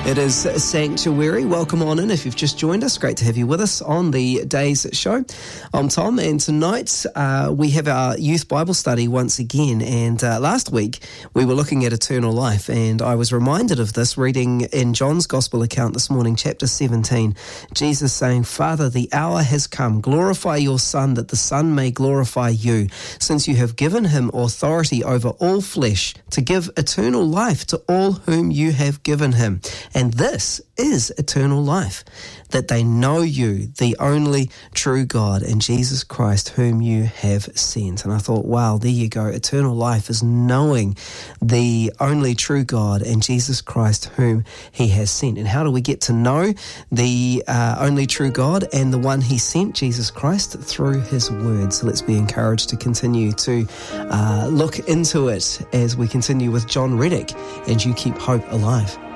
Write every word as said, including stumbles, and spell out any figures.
It is Sanctuary. Welcome on in if you've just joined us. Great to have you with us on the day's show. I'm Tom, and tonight uh, we have our youth Bible study once again. And uh, last week we were looking at eternal life, and I was reminded of this reading in John's Gospel account this morning, chapter seventeen. Jesus saying, "Father, the hour has come. Glorify your Son, that the Son may glorify you, since you have given him authority over all flesh to give eternal life to all whom you have given him. And this is eternal life, that they know you, the only true God, and Jesus Christ, whom you have sent." And I thought, wow, there you go. Eternal life is knowing the only true God and Jesus Christ, whom he has sent. And how do we get to know the uh, only true God and the one he sent, Jesus Christ? Through his word. So let's be encouraged to continue to uh, look into it as we continue with John Reddick, and you keep hope alive.